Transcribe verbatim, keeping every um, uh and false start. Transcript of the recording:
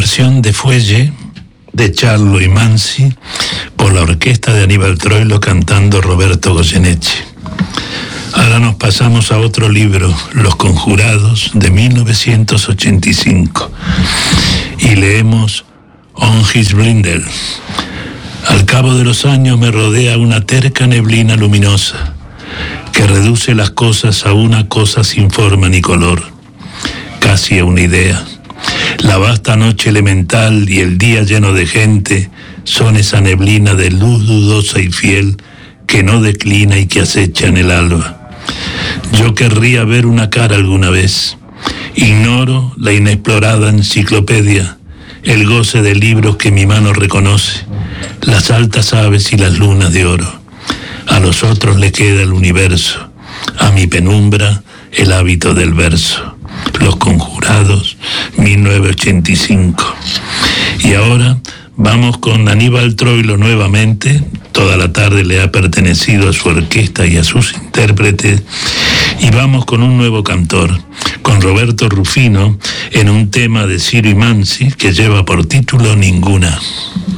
versión de Fuelle de Charlo y Mansi por la orquesta de Aníbal Troilo cantando Roberto Goyeneche. Ahora nos pasamos a otro libro, Los Conjurados, de mil novecientos ochenta y cinco, y leemos On His Blindel. Al cabo de los años me rodea una terca neblina luminosa que reduce las cosas a una cosa sin forma ni color, casi a una idea. La vasta noche elemental y el día lleno de gente son esa neblina de luz dudosa y fiel que no declina y que acecha en el alba. Yo querría ver una cara alguna vez. Ignoro la inexplorada enciclopedia, el goce de libros que mi mano reconoce, las altas aves y las lunas de oro. A los otros le queda el universo, a mi penumbra el hábito del verso. Los Conjurados, mil novecientos ochenta y cinco. Y ahora vamos con Aníbal Troilo nuevamente. Toda la tarde le ha pertenecido a su orquesta y a sus intérpretes. Y vamos con un nuevo cantor, con Roberto Rufino, en un tema de Ciro y Mansi que lleva por título Ninguna.